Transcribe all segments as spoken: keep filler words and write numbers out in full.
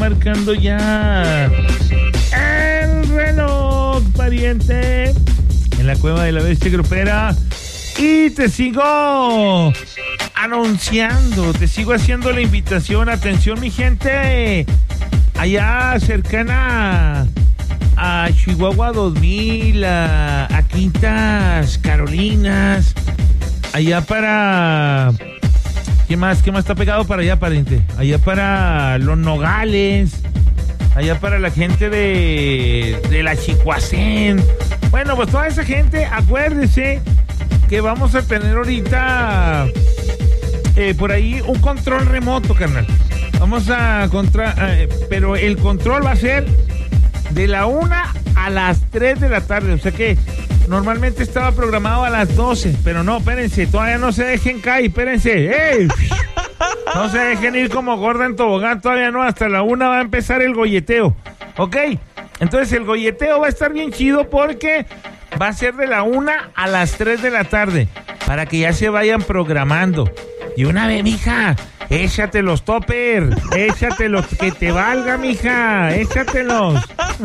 marcando ya el reloj, pariente, en la cueva de la bestia grupera. Y te sigo anunciando, te sigo haciendo la invitación. Atención, mi gente, allá cercana a Chihuahua dos mil, a, a Quintas Carolinas, allá para... ¿Qué más? ¿Qué más está pegado para allá, pariente? Allá para Los Nogales, allá para la gente de, de la Chihuacén. Bueno, pues toda esa gente, acuérdese que vamos a tener ahorita eh, por ahí un control remoto, carnal. Vamos a contra... Eh, pero el control va a ser de la una a las tres de la tarde, o sea que normalmente estaba programado a las doce, pero no, espérense, todavía no se dejen caer, espérense, ¡ey! No se dejen ir como gorda en tobogán, todavía no, hasta la una va a empezar el golleteo, ¿ok? Entonces el golleteo va a estar bien chido porque va a ser de la una a las tres de la tarde, para que ya se vayan programando. Y una vez, mija, échate los topper, échatelos, que te valga, mija, échatelos.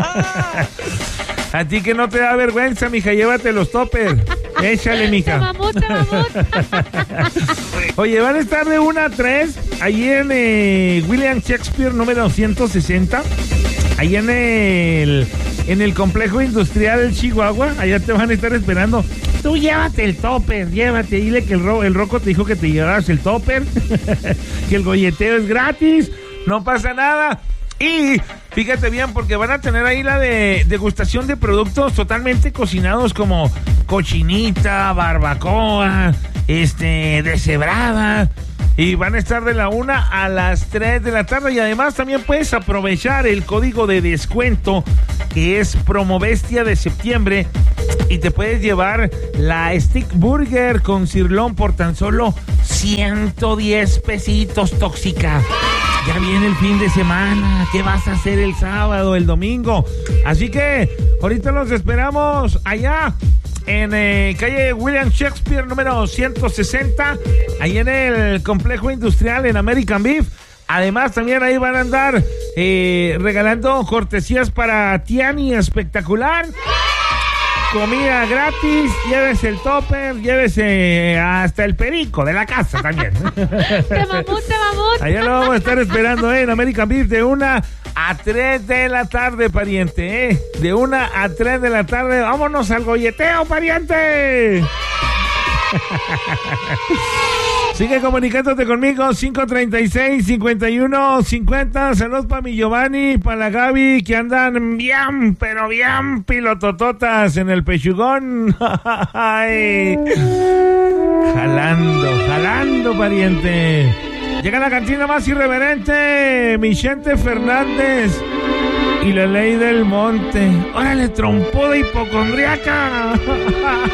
A ti que no te da vergüenza, mija, llévate los toppers. Échale, mija. Mamut, mamut. Oye, van a estar de una a tres, ahí en eh, William Shakespeare número ciento sesenta, ahí en el, en el complejo industrial Chihuahua, allá te van a estar esperando. Tú llévate el topper, llévate, dile que el, ro- el Roco te dijo que te llevaras el topper, que el golleteo es gratis, no pasa nada. Y fíjate bien, porque van a tener ahí la de degustación de productos totalmente cocinados como cochinita, barbacoa, este, deshebrada. Y van a estar de la una a las tres de la tarde. Y además también puedes aprovechar el código de descuento que es Promovestia de septiembre. Y te puedes llevar la Stick Burger con sirloin por tan solo ciento diez pesitos, tóxica. Ya viene el fin de semana. ¿Qué vas a hacer el sábado, el domingo? Así que ahorita los esperamos allá en eh, calle William Shakespeare número ciento sesenta, ahí en el complejo industrial en American Beef. Además también ahí van a andar eh, regalando cortesías para Tiani Espectacular. Comida gratis, llévese el topper, llévese hasta el perico de la casa también. Te mamut, te mamut. Allá lo vamos a estar esperando, ¿eh? En American Beef de una a tres de la tarde, pariente, ¿eh? De una a tres de la tarde. ¡Vámonos al golleteo, pariente! Sigue comunicándote conmigo, cinco treinta y seis, cincuenta y uno, cincuenta. Saludos para mi Giovanni, para la Gaby, que andan bien, pero bien pilotototas en el pechugón. Ay. Jalando, jalando, pariente. Llega la cantina más irreverente, Michente Fernández y la ley del monte. ¡Órale, trompuda hipocondriaca!